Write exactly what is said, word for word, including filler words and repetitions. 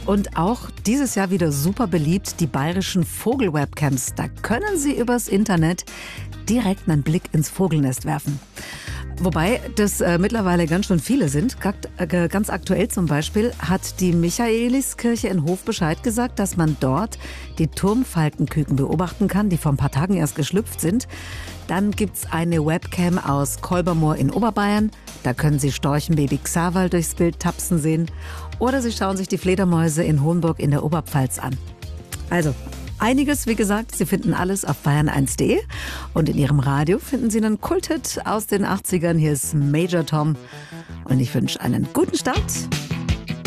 Und auch dieses Jahr wieder super beliebt, die bayerischen Vogelwebcams. Da können Sie übers Internet direkt einen Blick ins Vogelnest werfen. Wobei das äh, mittlerweile ganz schön viele sind. G- Ganz aktuell zum Beispiel hat die Michaeliskirche in Hof Bescheid gesagt, dass man dort die Turmfalkenküken beobachten kann, die vor ein paar Tagen erst geschlüpft sind. Dann gibt's eine Webcam aus Kolbermoor in Oberbayern. Da können Sie Storchenbaby Xaverl durchs Bild tapsen sehen. Oder Sie schauen sich die Fledermäuse in Hohenburg in der Oberpfalz an. Also einiges, wie gesagt, Sie finden alles auf bayern eins punkt de und in Ihrem Radio finden Sie einen Kulthit aus den achtzigern. Hier ist Major Tom und ich wünsche einen guten Start.